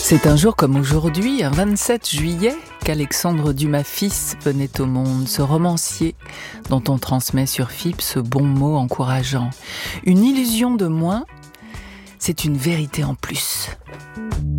C'est un jour comme aujourd'hui, un 27 juillet, qu'Alexandre Dumas fils venait au monde, ce romancier dont on transmet sur FIP ce bon mot encourageant. Une illusion de moins, c'est une vérité en plus.